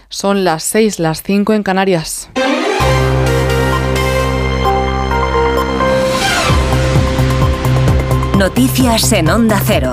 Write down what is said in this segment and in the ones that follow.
Son las 6, las 5 en Canarias. Noticias en Onda Cero.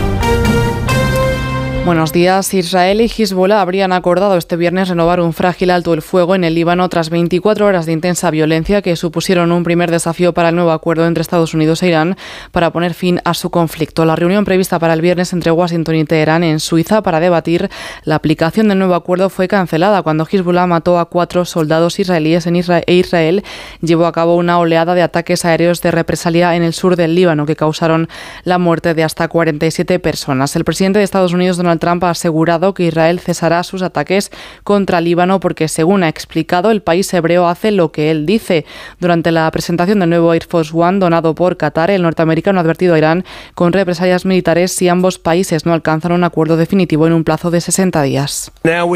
Buenos días. Israel y Hezbollah habrían acordado este viernes renovar un frágil alto el fuego en el Líbano tras 24 horas de intensa violencia que supusieron un primer desafío para el nuevo acuerdo entre Estados Unidos e Irán para poner fin a su conflicto. La reunión prevista para el viernes entre Washington y Teherán en Suiza para debatir la aplicación del nuevo acuerdo fue cancelada cuando Hezbollah mató a 4 soldados israelíes e Israel llevó a cabo una oleada de ataques aéreos de represalia en el sur del Líbano que causaron la muerte de hasta 47 personas. El presidente de Estados Unidos, Donald Trump, ha asegurado que Israel cesará sus ataques contra Líbano porque, según ha explicado, el país hebreo hace lo que él dice. Durante la presentación del nuevo Air Force One donado por Qatar, el norteamericano ha advertido a Irán con represalias militares si ambos países no alcanzan un acuerdo definitivo en un plazo de 60 días.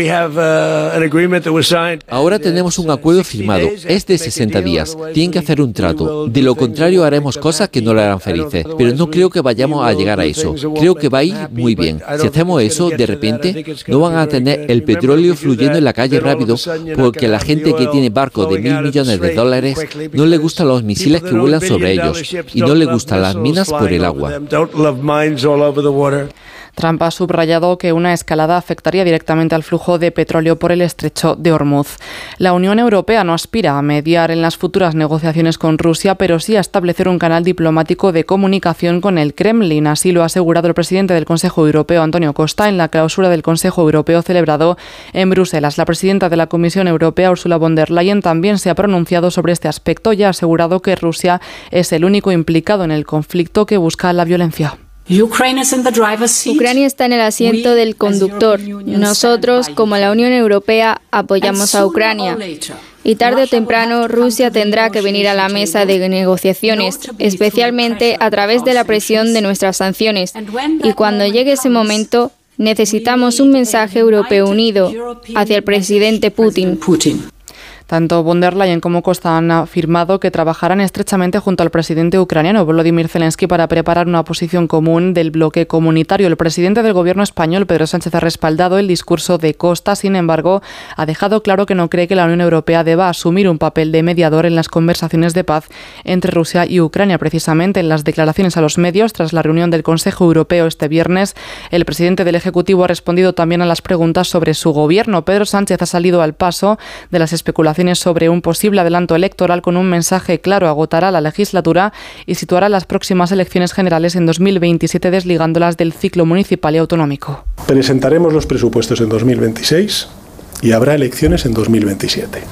Ahora tenemos un acuerdo firmado. Es de 60 días. Tienen que hacer un trato. De lo contrario, haremos cosas que no le harán felices. Pero no creo que vayamos a llegar a eso. Creo que va a ir muy bien. Si hacemos eso, de repente no van a tener el petróleo fluyendo en la calle rápido porque la gente que tiene barcos de $1.000 millones no le gustan los misiles que vuelan sobre ellos y no le gustan las minas por el agua. Trump ha subrayado que una escalada afectaría directamente al flujo de petróleo por el estrecho de Hormuz. La Unión Europea no aspira a mediar en las futuras negociaciones con Rusia, pero sí a establecer un canal diplomático de comunicación con el Kremlin. Así lo ha asegurado el presidente del Consejo Europeo, Antonio Costa, en la clausura del Consejo Europeo celebrado en Bruselas. La presidenta de la Comisión Europea, Ursula von der Leyen, también se ha pronunciado sobre este aspecto y ha asegurado que Rusia es el único implicado en el conflicto que busca la violencia. Ucrania está en el asiento del conductor. Nosotros, como la Unión Europea, apoyamos a Ucrania. Y tarde o temprano Rusia tendrá que venir a la mesa de negociaciones, especialmente a través de la presión de nuestras sanciones. Y cuando llegue ese momento, necesitamos un mensaje europeo unido hacia el presidente Putin. Tanto von der Leyen como Costa han afirmado que trabajarán estrechamente junto al presidente ucraniano Volodymyr Zelensky para preparar una posición común del bloque comunitario. El presidente del gobierno español, Pedro Sánchez, ha respaldado el discurso de Costa. Sin embargo, ha dejado claro que no cree que la Unión Europea deba asumir un papel de mediador en las conversaciones de paz entre Rusia y Ucrania. Precisamente en las declaraciones a los medios, tras la reunión del Consejo Europeo este viernes, el presidente del Ejecutivo ha respondido también a las preguntas sobre su gobierno. Pedro Sánchez ha salido al paso de las especulaciones sobre un posible adelanto electoral con un mensaje claro: agotará la legislatura y situará las próximas elecciones generales en 2027, desligándolas del ciclo municipal y autonómico. Presentaremos los presupuestos en 2026 y habrá elecciones en 2027.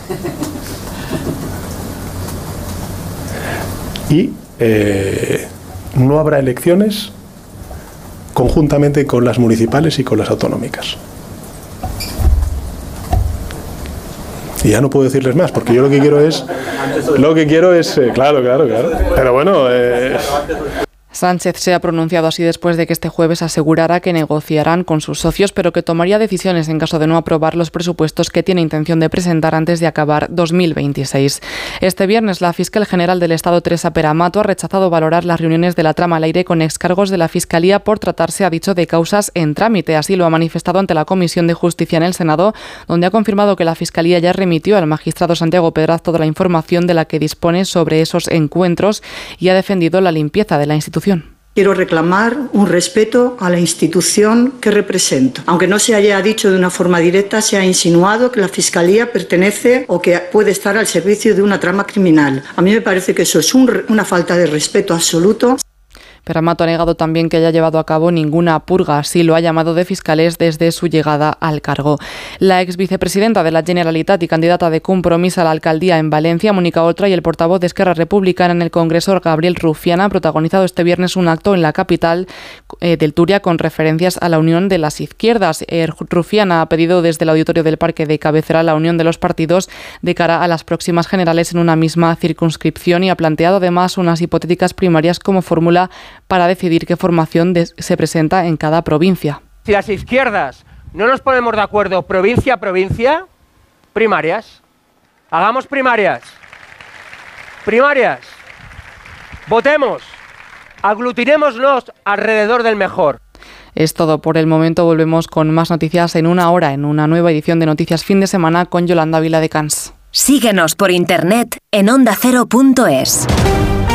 Y no habrá elecciones conjuntamente con las municipales y con las autonómicas. Y ya no puedo decirles más, porque yo lo que quiero es claro. Pero bueno, Sánchez se ha pronunciado así después de que este jueves asegurara que negociarán con sus socios, pero que tomaría decisiones en caso de no aprobar los presupuestos que tiene intención de presentar antes de acabar 2026. Este viernes, la fiscal general del Estado, Teresa Peramato, ha rechazado valorar las reuniones de la trama al aire con excargos de la Fiscalía por tratarse, ha dicho, de causas en trámite. Así lo ha manifestado ante la Comisión de Justicia en el Senado, donde ha confirmado que la Fiscalía ya remitió al magistrado Santiago Pedraz toda la información de la que dispone sobre esos encuentros y ha defendido la limpieza de la institución. Quiero reclamar un respeto a la institución que represento. Aunque no se haya dicho de una forma directa, se ha insinuado que la Fiscalía pertenece o que puede estar al servicio de una trama criminal. A mí me parece que eso es una falta de respeto absoluto. Peramato ha negado también que haya llevado a cabo ninguna purga, así lo ha llamado, de fiscales desde su llegada al cargo. La ex vicepresidenta de la Generalitat y candidata de Compromís a la alcaldía en Valencia, Mónica Oltra, y el portavoz de Esquerra Republicana en el Congreso, Gabriel Rufián, han protagonizado este viernes un acto en la capital del Turia con referencias a la unión de las izquierdas. Rufián ha pedido desde el auditorio del Parque de cabecera la unión de los partidos de cara a las próximas generales en una misma circunscripción y ha planteado además unas hipotéticas primarias como fórmula para decidir qué formación se presenta en cada provincia. Si las izquierdas no nos ponemos de acuerdo provincia a provincia, primarias. Hagamos primarias. Votemos. Aglutinémonos alrededor del mejor. Es todo por el momento. Volvemos con más noticias en una hora, en una nueva edición de Noticias Fin de Semana con Yolanda Viladecans. Síguenos por internet en ondacero.es.